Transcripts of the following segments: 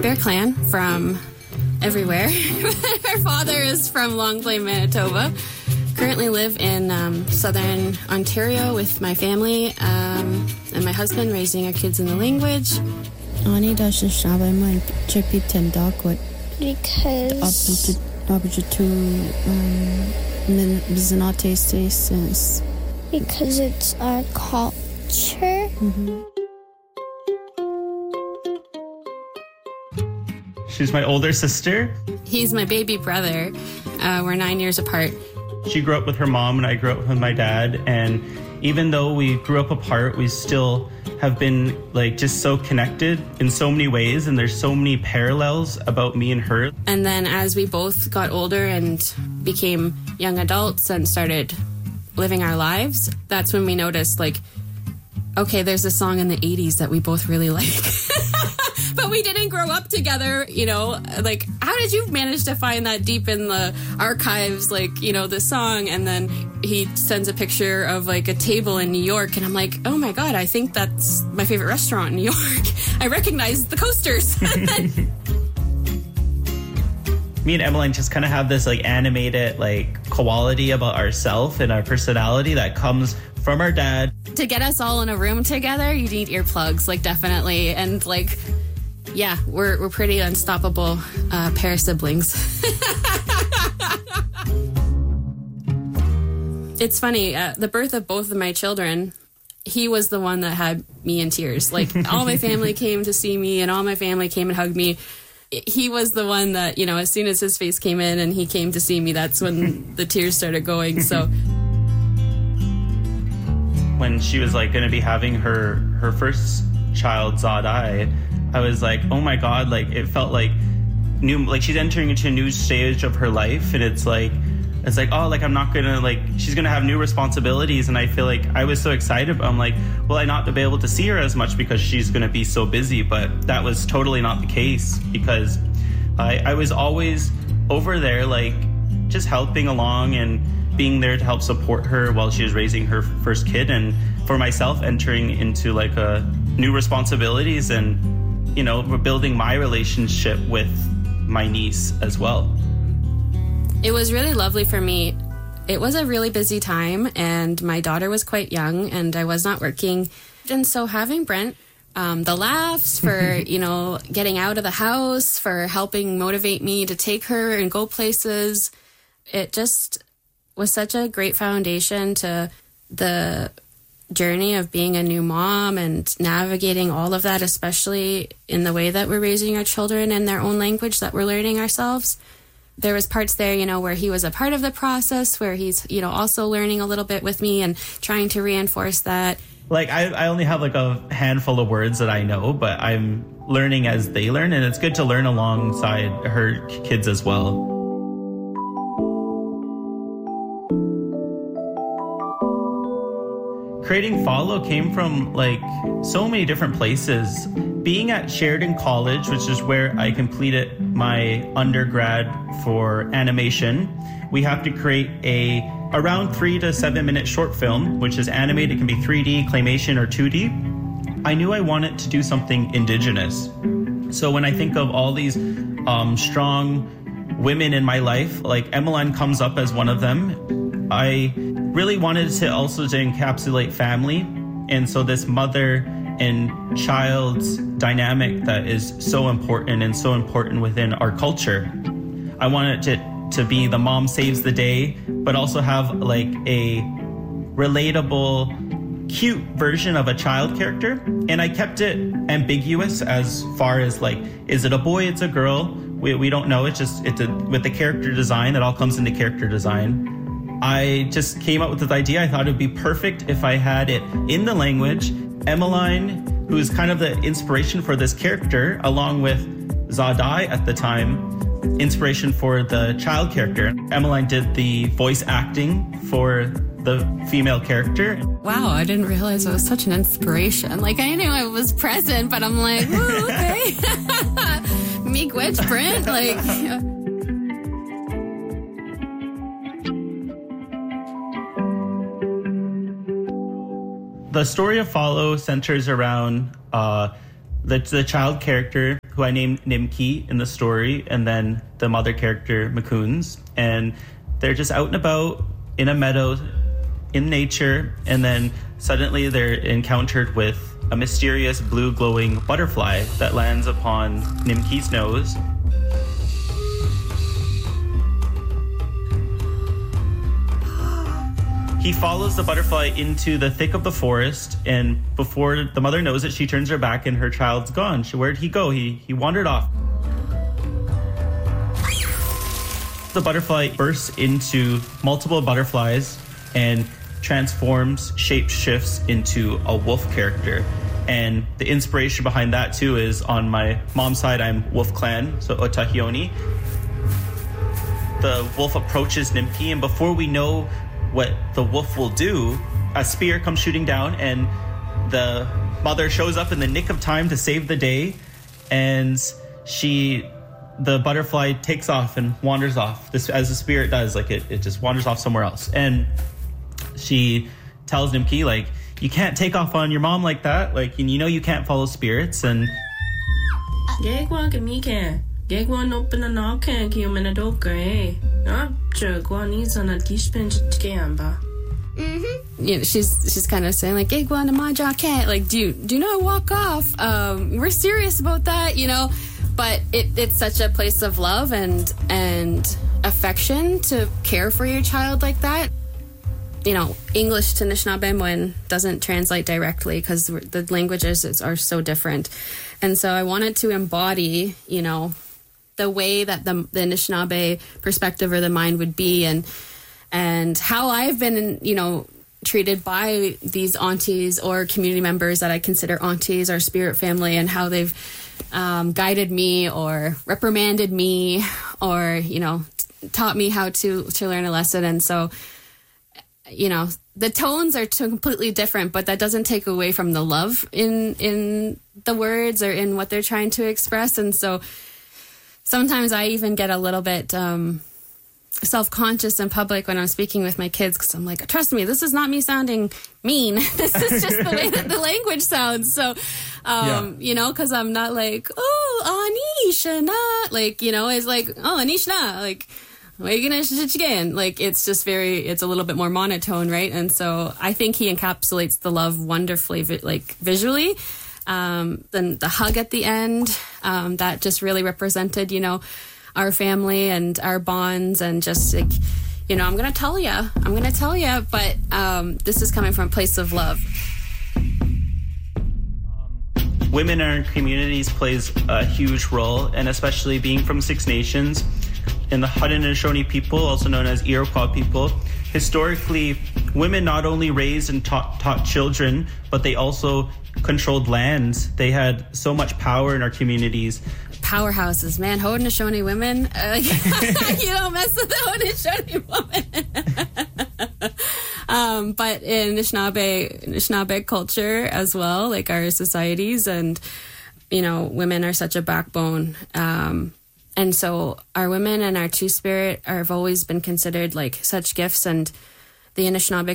Bear Clan from everywhere. Our father is from Long Plain, Manitoba. Currently live in southern Ontario with my family and my husband, raising our kids in the language. Because it's our culture. Mm-hmm. She's my older sister. He's my baby brother. We're 9 years apart. She grew up with her mom and I grew up with my dad. And even though we grew up apart, we still have been like just so connected in so many ways. And there's so many parallels about me and her. And then as we both got older and became young adults and started living our lives, that's when we noticed, like, okay, there's a song in the 80s that we both really like. But we didn't grow up together, you know, like, how did you manage to find that deep in the archives, like, you know, this song? And then he sends a picture of like a table in New York, and I'm like, oh my God, I think that's my favorite restaurant in New York. I recognize the coasters. Me and Emmeline just kind of have this like animated like quality about ourselves and our personality that comes from our dad. To get us all in a room together, you need earplugs, like, definitely. And like, yeah, we're pretty unstoppable pair of siblings. It's funny, the birth of both of my children, he was the one that had me in tears. Like, all my family came to see me and all my family came and hugged me. He was the one that, you know, as soon as his face came in and he came to see me, that's when the tears started going. So when she was like going to be having her first child, Zadai, I was like, oh my God, like it felt like new, like she's entering into a new stage of her life. And it's like, oh, like I'm not gonna, like, she's gonna have new responsibilities. And I feel like I was so excited, but I'm like, will I not be able to see her as much because she's gonna be so busy? But that was totally not the case, because I was always over there, like just helping along and being there to help support her while she was raising her first kid. And for myself, entering into like new responsibilities and, you know, building my relationship with my niece as well. It was really lovely for me. It was a really busy time, and my daughter was quite young, and I was not working. And so having Brent, the laughs for, you know, getting out of the house, for helping motivate me to take her and go places, it just was such a great foundation to the journey of being a new mom and navigating all of that, especially in the way that we're raising our children in their own language that we're learning ourselves. There was parts there, you know, where he was a part of the process, where he's, you know, also learning a little bit with me and trying to reinforce that. Like, I only have like a handful of words that I know, but I'm learning as they learn, and it's good to learn alongside her kids as well. Creating Follow came from like so many different places. Being at Sheridan College, which is where I completed my undergrad for animation, we have to create a around 3 to 7 minute short film, which is animated. It can be 3D, claymation, or 2D. I knew I wanted to do something Indigenous. So when I think of all these strong women in my life, like Emmeline comes up as one of them. I really wanted to also to encapsulate family. And so this mother and child's dynamic that is so important and so important within our culture. I wanted to be the mom saves the day, but also have like a relatable, cute version of a child character. And I kept it ambiguous as far as like, is it a boy, it's a girl? We don't know. It's with the character design, it all comes into character design. I just came up with this idea. I thought it'd be perfect if I had it in the language. Emmeline, who is kind of the inspiration for this character, along with Zadai at the time, inspiration for the child character. Emmeline did the voice acting for the female character. Wow, I didn't realize it was such an inspiration. Like, I knew I was present, but I'm like, ooh, okay. Miigwech, Brent, like... The story of Follow centers around the child character who I named Nimki in the story, and then the mother character, Macoons. And they're just out and about in a meadow in nature, and then suddenly they're encountered with a mysterious blue glowing butterfly that lands upon Nimki's nose. He follows the butterfly into the thick of the forest, and before the mother knows it, she turns her back and her child's gone. Where'd he go? He wandered off. The butterfly bursts into multiple butterflies and transforms, shape shifts into a wolf character. And the inspiration behind that too is on my mom's side, I'm Wolf Clan, so Otahioni. The wolf approaches Nimki, and before we know what the wolf will do, a spear comes shooting down, and the mother shows up in the nick of time to save the day, and the butterfly takes off and wanders off, this as the spirit does, like it just wanders off somewhere else. And she tells Nimki, like, you can't take off on your mom like that, like, you know you can't follow spirits. And you know, she's kind of saying like, like, do not walk off. We're serious about that, you know. But it's such a place of love and affection to care for your child like that. You know, English to Anishinaabemowin doesn't translate directly because the languages are so different. And so I wanted to embody, you know, the way that the Anishinaabe perspective or the mind would be, and how I've been, you know, treated by these aunties or community members that I consider aunties or spirit family, and how they've guided me or reprimanded me or, you know, taught me how to learn a lesson. And so, you know, the tones are completely different, but that doesn't take away from the love in the words or in what they're trying to express. And so sometimes I even get a little bit self-conscious in public when I'm speaking with my kids, because I'm like, trust me, this is not me sounding mean. This is just the way that the language sounds. So, you know, because I'm not like, oh, Anishna, like, you know, it's like, oh, Anishna, like, like, it's just it's a little bit more monotone, right? And so I think he encapsulates the love wonderfully, like visually. Then the hug at the end, that just really represented, you know, our family and our bonds, and just like, you know, I'm going to tell you, but this is coming from a place of love. Women in our communities plays a huge role, and especially being from Six Nations, and the Haudenosaunee people, also known as Iroquois people, historically, women not only raised and taught children, but they also controlled lands. They had so much power in our communities. Powerhouses, man. Haudenosaunee women, you don't mess with the Haudenosaunee woman. But in Anishinaabe culture as well, like our societies, and, you know, women are such a backbone. And so our women and our Two-Spirit have always been considered like such gifts, and the Anishinaabe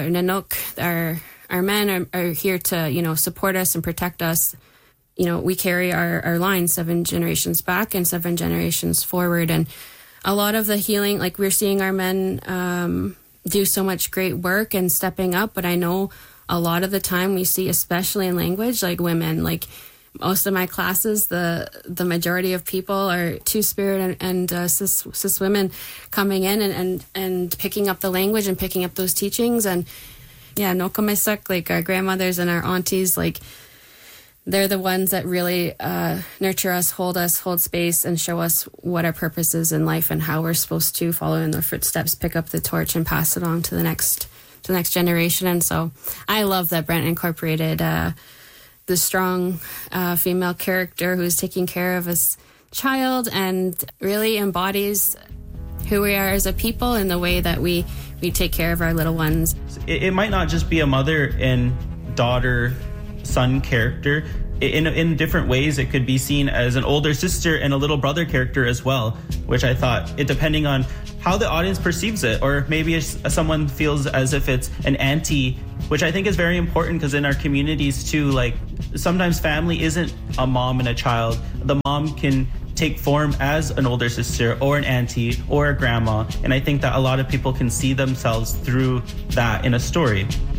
Nanook, our men are here to, you know, support us and protect us. You know, we carry our line 7 generations back and 7 generations forward. And a lot of the healing, like, we're seeing our men do so much great work and stepping up. But I know a lot of the time we see, especially in language, like women, like most of my classes, the majority of people are Two-Spirit and cis women coming in and picking up the language and picking up those teachings. And yeah, Nokomesak, like our grandmothers and our aunties, like, they're the ones that really nurture us, hold space, and show us what our purpose is in life and how we're supposed to follow in their footsteps, pick up the torch, and pass it on to the next generation. And so I love that Brent incorporated the strong female character who's taking care of his child and really embodies who we are as a people in the way that we take care of our little ones. It might not just be a mother and daughter son character. In different ways, it could be seen as an older sister and a little brother character as well, which I thought, depending on how the audience perceives it, or maybe someone feels as if it's an auntie, which I think is very important, because in our communities too, like, sometimes family isn't a mom and a child. The mom can take form as an older sister or an auntie or a grandma. And I think that a lot of people can see themselves through that in a story.